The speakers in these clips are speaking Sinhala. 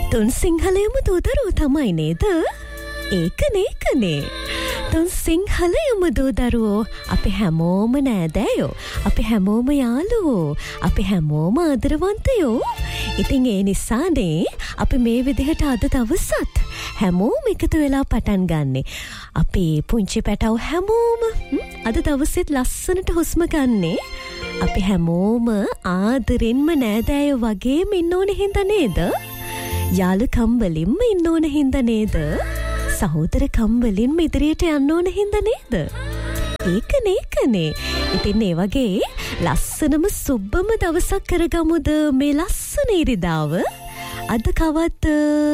තුන් සිංහලයම දූදරුවෝ තමයි නේද? ඒකනේ. තුන් සිංහලයම දූදරුවෝ අපි හැමෝම නෑදෑයෝ. අපි හැමෝම යාළුවෝ. අපි හැමෝම ආදරවන්තයෝ. ඉතින් ඒ නිසානේ අපි මේ විදිහට අද දවසත් හැමෝම එකතු වෙලා පටන් ගන්නෙ. අපි පුංචි පැටව හැමෝම අද දවසෙත් ලස්සනට හුස්ම ගන්නෙ. අපි හැමෝම ආදරෙන්ම නෑදෑයෝ වගේම ඉන්න ඕන හින්දා නේද? යාළුකම් වලින්ම ඉන්න ඕන හින්දා නේද? සහෝදරකම් වලින්ම ඉදිරියට යන්න ඕන හින්දා නේද? ඒකනේ. ඉතින් ඒ වගේ ලස්සනම සුබ්බම දවසක් කරගමුද මේ ලස්සන ඉරිදාව? අද කවද්ද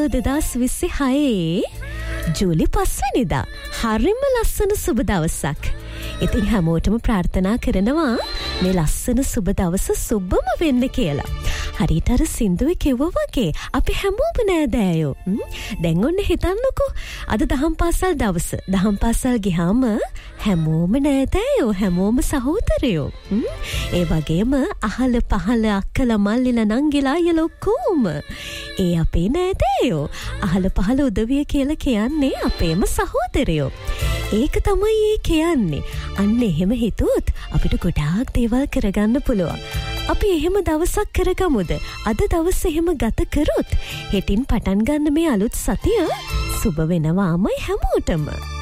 2026 ජූලි 5 වෙනිදා. හරිම ලස්සන සුබ දවසක්. ඉතින් හැමෝටම ප්‍රාර්ථනා කරනවා මේ ලස්සන සුබ දවස සුබ්බම වෙන්න කියලා. හරියට අර සින්දුවේ කිව්වා වගේ අපි හැමෝම නෑදෑයෝ. දැන් ඔන්න හිතන්නකෝ අද දහම් පාසල් දවස. දහම් පාසල් ගියාම හැමෝම නෑදෑයෝ, හැමෝම සහෝදරයෝ. ඒ වගේම අහල පහල අක්කලා මල්ලිලා නංගිලා අයියලා ඔක්කොම ඒ අපේ නෑදෑයෝ. අහල පහල උදවිය කියලා කියන්නේ අපේම සහෝදරයෝ. ඒක තමයි ඒ කියන්නේ. අන්න එහෙම හිතුවොත් අපිට ගොඩාක් දේවල් කරගන්න පුළුවන්. අපි එහෙම දවසක් කරගමුද? අද දවස් එහෙම ගත කරොත් හෙටින් පටන් ගන්න මේ අලුත් සතිය සුබ වෙනවාමයි හැමෝටම.